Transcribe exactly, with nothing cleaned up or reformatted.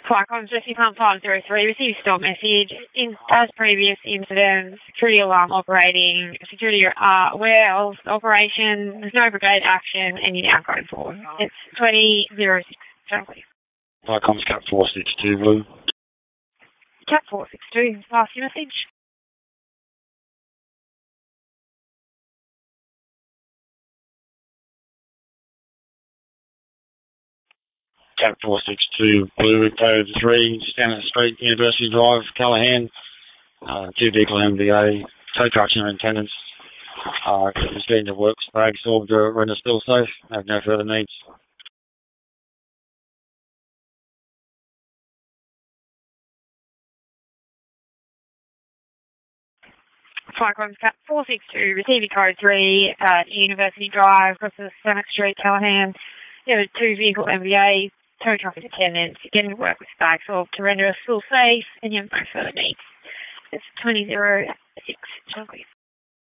Flycom Jesse Pump five zero three, received stop message. In, as previous incidents, security alarm operating, security uh, aware of the operation, there's no brigade action, and you're now going forward. It's twenty oh six, exactly. Flycom's Cap four six two, Blue. Cap four six two, last your message. Cap four six two, Blue, code three, Stanley Street, University Drive, Callahan. Uh, two vehicle M V A, tow trucks in attendance. Uh, just getting to work, bag solved, uh, render still safe. Have no further needs. Flycom Cap four six two, receiving code three at University Drive, across the Senate Street, Callahan. There were two vehicle M V A, tow truck in attendance, getting to work with bag solved to render us still safe, and you have no further needs. It's twenty oh six, exactly.